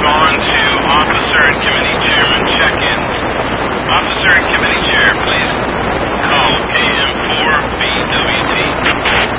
on to Officer and Committee Chairman check-ins. Officer and Committee Chair, please call KM4BW.